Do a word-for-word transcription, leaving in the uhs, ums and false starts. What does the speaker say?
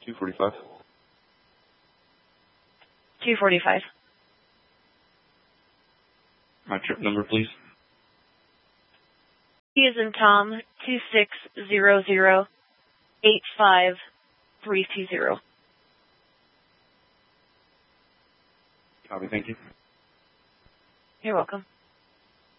two forty-five. two forty-five. My trip number, please. He is in Tom, two six zero zero eight five three two zero. Copy, thank you. You're welcome.